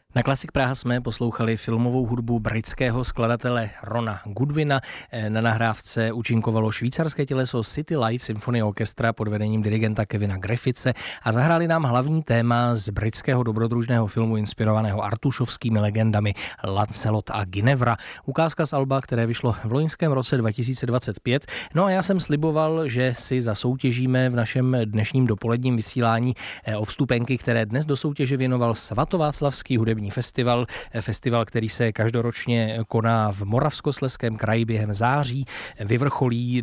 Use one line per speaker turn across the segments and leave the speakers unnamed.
Na Klasik Praha jsme poslouchali filmovou hudbu britského skladatele Rona Goodwina. Na nahrávce účinkovalo švýcarské těleso City Light Symphony Orchestra pod vedením dirigenta Kevina Griffithse a zahráli nám hlavní téma z britského dobrodružného filmu inspirovaného artušovskými legendami Lancelot a Ginevra. Ukázka z alba, které vyšlo v loňském roce 2025. No a já jsem sliboval, že si zasoutěžíme v našem dnešním dopoledním vysílání o vstupenky, které dnes do soutěže věnoval Svatováclavský hudební festival, který se každoročně koná v Moravskoslezském kraji během září, vyvrcholí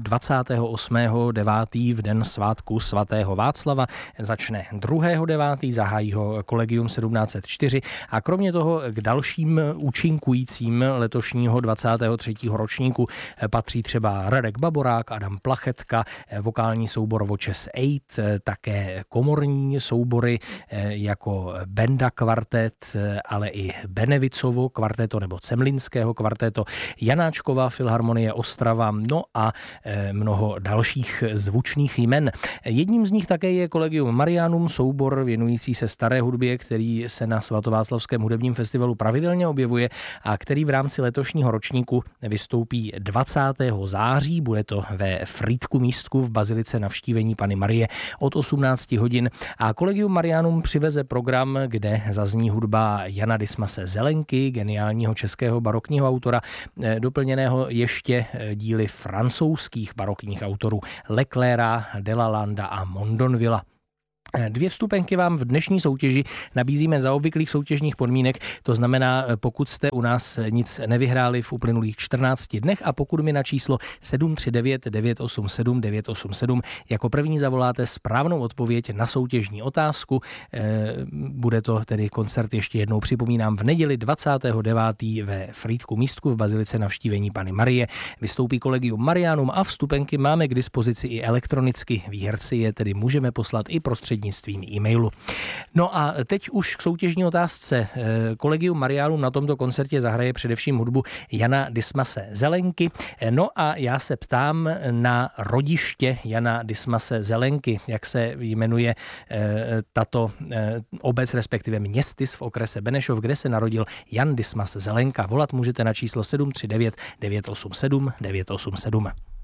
28.9. v den svátku svatého Václava, začne 2.9., zahájí ho Collegium 1704 a kromě toho k dalším účinkujícím letošního 23. ročníku patří třeba Radek Baborák, Adam Plachetka, vokální soubor Vočes 8, také komorní soubory jako Benda kvartet, ale i Benevicovo kvarteto nebo Cemlinského kvarteto, Janáčkova filharmonie Ostrava, no a mnoho dalších zvučných jmen. Jedním z nich také je Collegium Marianum, soubor věnující se staré hudbě, který se na Svatováclavském hudebním festivalu pravidelně objevuje a který v rámci letošního ročníku vystoupí 20. září. Bude to ve Frýdku místku v Bazilice Navštívení Panny Marie od 18 hodin a Collegium Marianum přiveze program, kde zazní hudba Jana Dismase Zelenky, geniálního českého barokního autora, doplněného ještě díly francouzských barokních autorů Leclerca, Delalanda a Mondonvilla. 2 vstupenky vám v dnešní soutěži nabízíme za obvyklých soutěžních podmínek, to znamená, pokud jste u nás nic nevyhráli v uplynulých 14 dnech a pokud mi na číslo 739 987 987 jako první zavoláte správnou odpověď na soutěžní otázku. Bude to tedy koncert, ještě jednou připomínám, v neděli 29. ve Frýdku místku v Bazilice Navštívení Panny Marie. Vystoupí Collegium Marianum a vstupenky máme k dispozici i elektronicky. Výherci je tedy můžeme poslat i prostřednictvím e-mailu. No a teď už k soutěžní otázce. Collegium Marianum na tomto koncertě zahraje především hudbu Jana Dismase Zelenky. No a já se ptám na rodiště Jana Dismase Zelenky, jak se jmenuje tato obec, respektive městys v okrese Benešov, kde se narodil Jan Dismas Zelenka. Volat můžete na číslo 739 987 987.